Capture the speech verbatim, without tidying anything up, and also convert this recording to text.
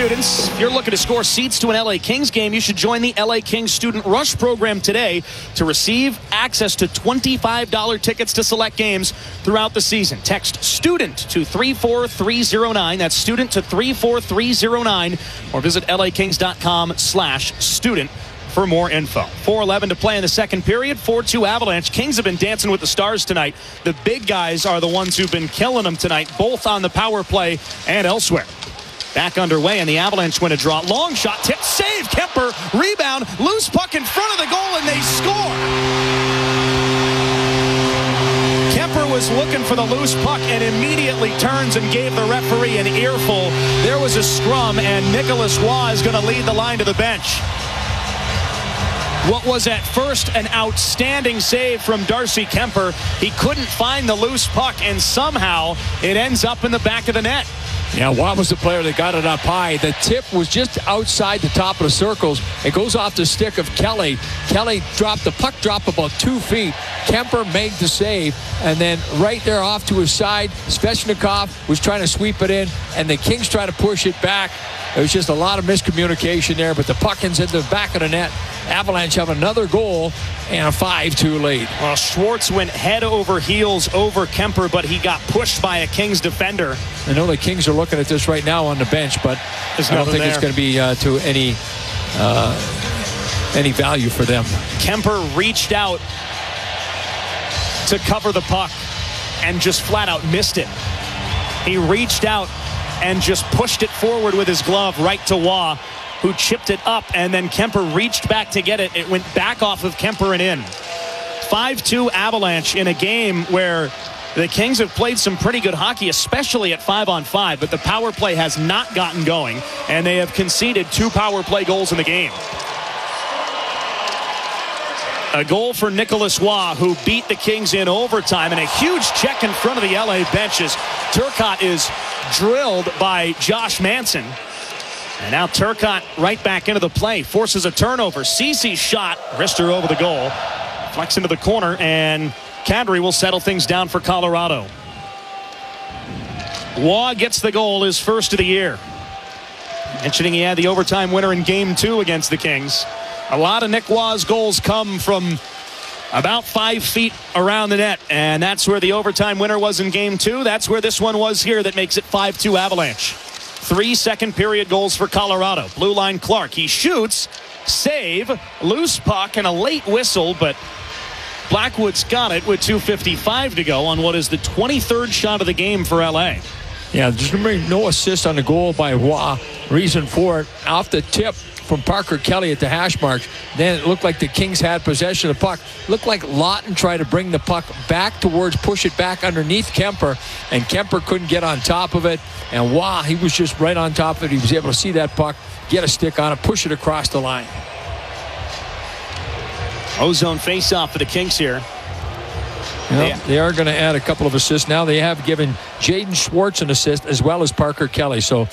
students, if you're looking to score seats to an L A Kings game, you should join the L A Kings Student Rush program today to receive access to twenty-five dollars tickets to select games throughout the season. Text STUDENT to three four three zero nine. That's STUDENT to three four three zero nine. Or visit lakings.com slash student for more info. four eleven to play in the second period. four two Avalanche. Kings have been dancing with the stars tonight. The big guys are the ones who've been killing them tonight, both on the power play and elsewhere. Back underway, and the Avalanche win a draw. Long shot, tip, save, Kemper, rebound, loose puck in front of the goal, and they score. Kemper was looking for the loose puck and immediately turns and gave the referee an earful. There was a scrum, and Nicholas Waugh is going to lead the line to the bench. What was at first an outstanding save from Darcy Kemper. He couldn't find the loose puck, and somehow it ends up in the back of the net. Yeah, Waugh was the player that got it up high. The tip was just outside the top of the circles. It goes off the stick of Kelly. Kelly dropped the puck, dropped about two feet. Kemper made the save, and then right there off to his side, Svechnikov was trying to sweep it in, and the Kings try to push it back. It was just a lot of miscommunication there, but the puck ends in the back of the net. Avalanche have another goal and a five two lead. Well, Schwartz went head over heels over Kemper, but he got pushed by a Kings defender. I know the Kings are looking at this right now on the bench, but There's I don't think there. it's going to be uh, to any uh, any value for them. Kemper reached out to cover the puck and just flat out missed it. He reached out and just pushed it forward with his glove right to Waugh, who chipped it up, and then Kemper reached back to get it. It went back off of Kemper and in. five two Avalanche in a game where the Kings have played some pretty good hockey, especially at five on five, but the power play has not gotten going, and they have conceded two power play goals in the game. A goal for Nicholas Waugh, who beat the Kings in overtime, and a huge check in front of the L A benches. Turcotte is drilled by Josh Manson. And now Turcotte right back into the play, forces a turnover. Cece's shot, Rister over the goal, flex into the corner, and Kadri will settle things down for Colorado. Waugh gets the goal, his first of the year. Mentioning he had the overtime winner in game two against the Kings. A lot of Nick Waugh's goals come from about five feet around the net, and that's where the overtime winner was in game two. That's where this one was here that makes it five two Avalanche. Three second period goals for Colorado. Blue line Clark. He shoots, save, loose puck, and a late whistle, but Blackwood's got it with two fifty-five to go on what is the twenty-third shot of the game for L A. Yeah, just remember, no assist on the goal by Waugh. Reason for it, off the tip from Parker Kelly at the hash marks. Then it looked like the Kings had possession of the puck. Looked like Lawton tried to bring the puck back towards, push it back underneath Kemper, and Kemper couldn't get on top of it. And Waugh, he was just right on top of it. He was able to see that puck, get a stick on it, push it across the line. Ozone face-off for the Kings here. Well, yeah. They are going to add a couple of assists now. They have given Jaden Schwartz an assist as well as Parker Kelly. So